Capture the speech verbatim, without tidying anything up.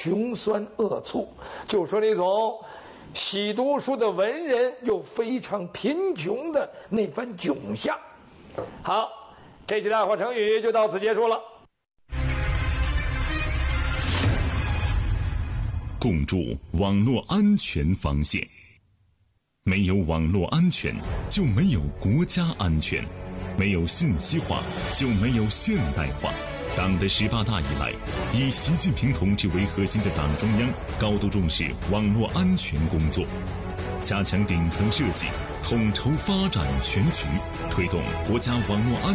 穷酸恶醋，就说那种习读书的文人又非常贫穷的那番窘相。好，这期大话成语就到此结束了。 共筑网络安全防线。没有网络安全，就没有国家安全；没有信息化，就没有现代化。党的十八大以来，以习近平同志为核心的党中央高度重视网络安全工作，加强顶层设计，统筹发展全局，推动国家网络安全